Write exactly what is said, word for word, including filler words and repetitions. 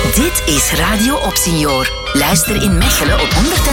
Dit is Radio Opsenior. Luister in Mechelen op honderd